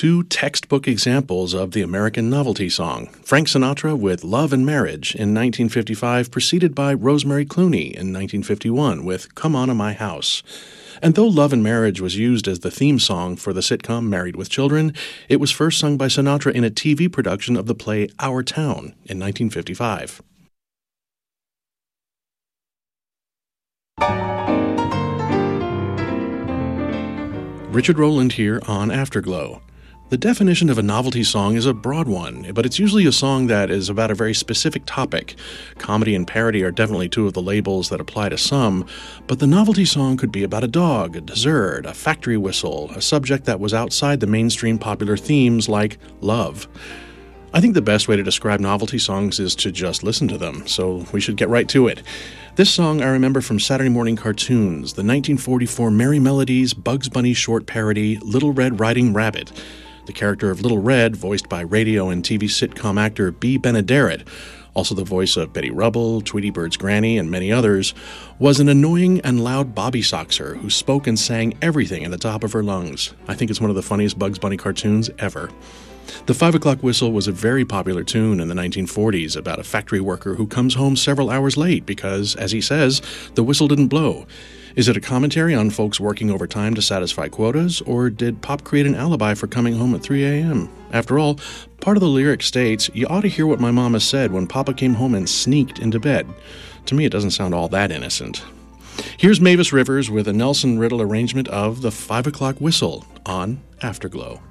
two textbook examples of the American novelty song. Frank Sinatra with Love and Marriage in 1955, preceded by Rosemary Clooney in 1951 with Come On to My House. And though Love and Marriage was used as the theme song for the sitcom Married with Children, it was first sung by Sinatra in a TV production of the play Our Town in 1955. Richard Rowland here on Afterglow. The definition of a novelty song is a broad one, but it's usually a song that is about a very specific topic. Comedy and parody are definitely two of the labels that apply to some, but the novelty song could be about a dog, a dessert, a factory whistle, a subject that was outside the mainstream popular themes like love. I think the best way to describe novelty songs is to just listen to them, so we should get right to it. This song I remember from Saturday morning cartoons, the 1944 Merry Melodies Bugs Bunny short parody Little Red Riding Rabbit. The character of Little Red, voiced by radio and TV sitcom actor Bea Benaderet, also the voice of Betty Rubble, Tweety Bird's Granny, and many others, was an annoying and loud Bobby Soxer who spoke and sang everything at the top of her lungs. I think it's one of the funniest Bugs Bunny cartoons ever. The 5 o'clock whistle was a very popular tune in the 1940s about a factory worker who comes home several hours late because, as he says, the whistle didn't blow. Is it a commentary on folks working overtime to satisfy quotas, or did Pop create an alibi for coming home at 3 a.m.? After all, part of the lyric states, "You ought to hear what my mama said when Papa came home and sneaked into bed." To me, it doesn't sound all that innocent. Here's Mavis Rivers with a Nelson Riddle arrangement of the 5 o'clock whistle on Afterglow.